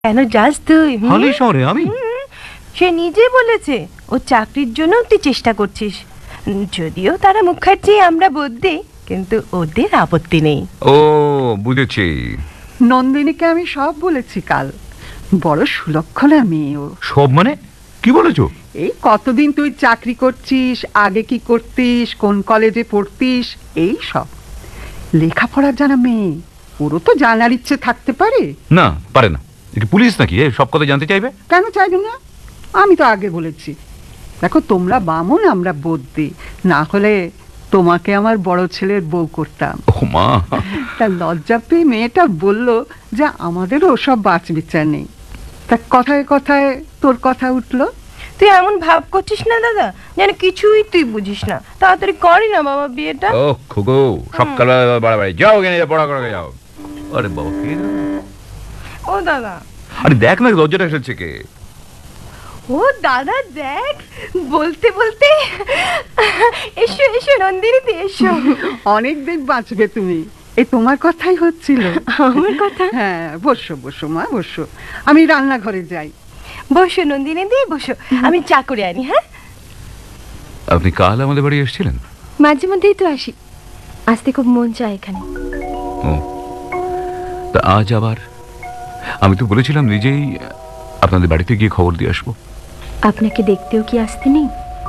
কেন যাস তুই? হালি শহরে আমি? সে নিজে বলেছে ও চাকরির জন্য তুই চেষ্টা করছিস। যদিও তারা মুখ খাচ্ছে আমরা বদ্যি, কিন্তু ওদের আপত্তি নেই। ও বুঝেছি। নন্দিনীকে আমি সব বলেছি কাল। বড় সুলক্ষণা মেয়ে ও। সব মানে কি বলেছো? এই কতদিন তুই চাকরি করছিস, আগে কি করতিস, কোন কলেজে পড়তিস, এই সব। লেখাপড়ার জানা মেয়ে, ওরও তো জানার ইচ্ছে থাকতে পারে। না পারে না। পুলিশ নাকি সব কথা জানতে চাইবে? কেন চাইবে না? আমি তো আগে বলেছি। দেখো তোমরা বামুন, আমরা বদ্যি, না হলে তোমাকে আমার বড় ছেলের বউ করতাম। ও মা। তা লজ্জা পেয়ে মেয়েটা বলল যে আমাদেরও ওসব বাছ বিচার নেই। তা কথায় কথায় তোর কথা উঠলো। তুই এমন ভাব করছিস না দাদা, যেন কিছুই তুই বুঝিস না। তাড়াতাড়ি করি না বাবা বিয়েটা। ও খুগো সকালে বাড়াবাড়ি যাও, কেন পড়া করে যাও। আরে বাবা কে? ও দাদা। আরে দেখ না লজ্জাটা এসেছে কে। ও দাদা দেখ, বলতে বলতে এসো এসো নন্দিনী, এসো। অনেক দিন বাঁচবে তুমি। এই তোমার কথাই হচ্ছিল। আমার কথা? হ্যাঁ, বসো বসো মা, বসো। আমি রান্নাঘরে যাই। বসো নন্দিনী দি, বসো, আমি চা করে আনি। হ্যাঁ, আপনি কাল আমাদের বাড়ি এসেছিলেন? মাঝে মধ্যেই তো আসি, আসতে খুব মন চায় এখানে। ও তা আজ আবার? আমি তো বলেছিলাম নিজেই আপনাদের বাড়িতে গিয়ে খবর দিয়ে আসবো। আপনাকে দেখতেও কি আসতে নেই?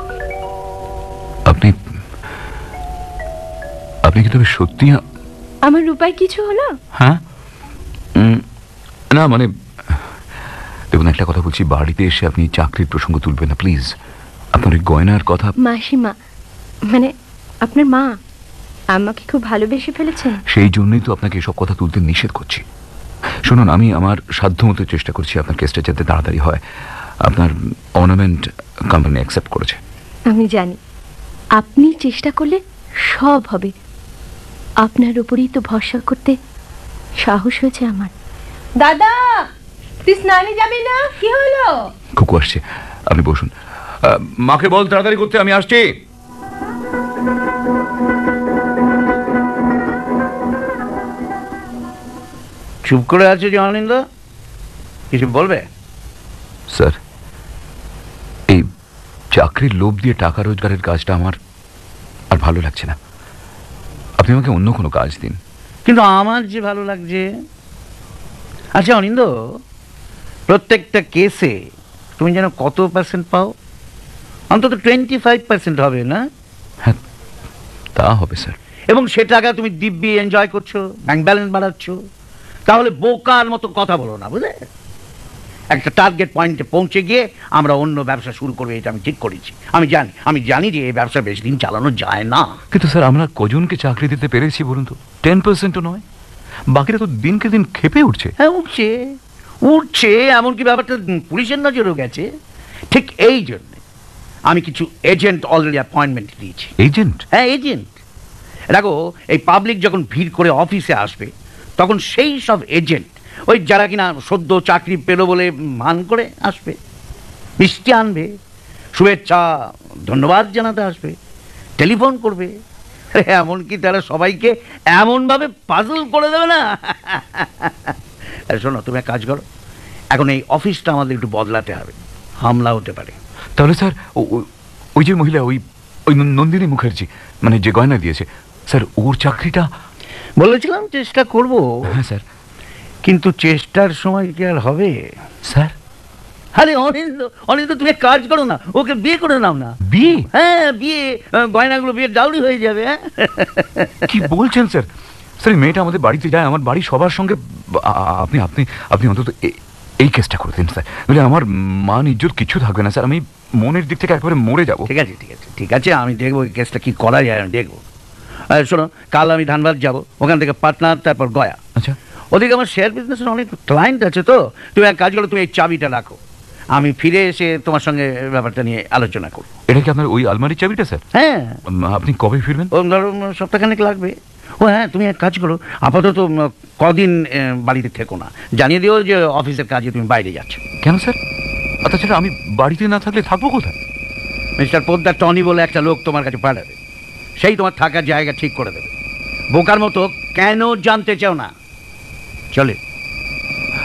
আপনি আপনি কি তবে সত্যি? আমার রূপায় কিছু হলো? হ্যাঁ না মানে দেখুন, একটা কথা বলছি, বাড়িতে এসে আপনি চাকরির প্রসঙ্গ তুলবেন না প্লিজ। আপনার ওই গয়নার কথা। মাসিমা, মানে আপনার মা আমাকে খুব ভালোবেসে ফেলেছেন। সেই জন্যই তো আপনাকে এসব কথা তুলতে নিষেধ করছি। শুনুন, আমি আমার সাধ্যমতো চেষ্টা করছি আপনার কেসটা যাতে তাড়াতাড়ি হয়। আপনার অর্নামেন্ট কোম্পানি অ্যাকসেপ্ট করেছে। আমি জানি আপনি চেষ্টা করলে সব হবে। আপনার উপরেই তো ভরসা করতে সাহস হয়েছে আমার। দাদা, তুই স্নানে যাবি না? কি হলো? কুকু আসছে, আপনি বসুন। মাকে বল তাড়াতাড়ি করতে, আমি আসছি। চুপ করে আছে যে অনিন্দ, কিছু বলবে? স্যার, এই চাকরির লোভ দিয়ে টাকা রোজগারের কাজটা আমার আর ভালো লাগছে না। আপনি আমাকে অন্য কোনো কাজ দিন। কিন্তু আমার যে ভালো লাগছে। আচ্ছা অনিন্দ, প্রত্যেকটা কেসে তুমি যেন কত পার্সেন্ট পাও? অন্তত 25% হবে না? হ্যাঁ তা হবে স্যার। এবং সে টাকা তুমি দিব্যি এনজয় করছো, ব্যাংক ব্যালেন্স বাড়াচ্ছ। তাহলে বোকার মতো কথা বলো না, বুঝলে? একটা টার্গেট পয়েন্টে পৌঁছে গিয়ে আমরা অন্য ব্যবসা শুরু করবো, এটা আমি ঠিক করেছি। আমি জানি যে এই ব্যবসা বেশি দিন চালানো যায় না। কিন্তু স্যার, আমরা কজনকে চাকরি দিতে পেরেছি বলুন তো? 10%ও নয়। বাকিরা তো দিনকে দিন খেপে উঠছে। হ্যাঁ উঠছে উঠছে, এমনকি ব্যাপারটা পুলিশের নজরেও গেছে। ঠিক এই জন্য আমি কিছু এজেন্ট অলরেডি অ্যাপয়েন্টমেন্ট দিয়েছি। এজেন্ট? হ্যাঁ এজেন্ট। দেখো, এই পাবলিক যখন ভিড় করে অফিসে আসবে, তখন সেই সব এজেন্ট, ওই যারা কিনা সদ্য চাকরি পেলো বলে মান করে আসবে, মিষ্টি আনবে, শুভেচ্ছা ধন্যবাদ জানাতে আসবে, টেলিফোন করবে, এমনকি তারা সবাইকে এমনভাবে পাজল করে দেবে না। শোনো, তুমি এক কাজ করো, এখন এই অফিসটা আমাদের একটু বদলাতে হবে, হামলা হতে পারে। তাহলে স্যার, ওই যে মহিলা, ওই নন্দিনী মুখার্জি, মানে যে গয়না দিয়েছে, স্যার ওর চাকরিটা? বলেছিলাম চেষ্টা করব। হ্যাঁ স্যার। কিন্তু চেষ্টার সময় কি আর হবে স্যার? আরে অনিন্দ, তুমি এক কাজ করো না, ওকে বিয়ে করে নাও না। বিয়ে? হ্যাঁ বিয়ে, গয়নাগুলো বিয়ের ডাউরি হয়ে যাবে। হ্যাঁ কি বলছেন স্যার? স্যার, মেয়েটা আমাদের বাড়িতে যায়, আমার বাড়ি সবার সঙ্গে। আপনি আপনি আপনি অন্তত এই কেসটা করে দিন স্যার, বলে আমার মান ইজ্জত কিছু থাকবে না স্যার। আমি মনের দিক থেকে একেবারে মরে যাবো। ঠিক আছে ঠিক আছে ঠিক আছে, আমি দেখবো এই কেসটা কি করা যায়, আমি দেখবো। শোনো, কাল আমি ধানবাদ যাব, ওখান থেকে পাটনা, তারপর গয়া। আচ্ছা। ওদিকে আমার শেয়ার বিজনেসের অনেক ক্লায়েন্ট আছে, তো তুমি এক কাজ করো, তুমি এই চাবিটা রাখো, আমি ফিরে এসে তোমার সঙ্গে ব্যাপারটা নিয়ে আলোচনা করব। এটা কি আপনার ওই আলমারির চাবিটা স্যার? হ্যাঁ। আপনি কবে ফিরবেন? ও ধরো সপ্তাহখানেক লাগবে। ও হ্যাঁ, তুমি এক কাজ করো, আপাতত কদিন বাড়িতে থেকো না, জানিয়ে দিও যে অফিসের কাজে তুমি বাইরে যাচ্ছ। কেন স্যার? তাছাড়া আমি বাড়িতে না থাকলে থাকবো কোথায়? মিস্টার পোদ্দার টনি বলে একটা লোক তোমার কাছে পাঠাবে, সেই তোমার থাকার জায়গা ঠিক করে দেবে। বোকার মতো কেন জানতে চাও না? চলে।